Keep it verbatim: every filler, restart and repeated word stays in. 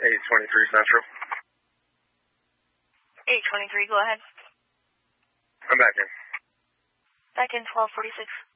eight twenty-three Central. eight twenty-three, go ahead. I'm back in. Back in twelve forty-six.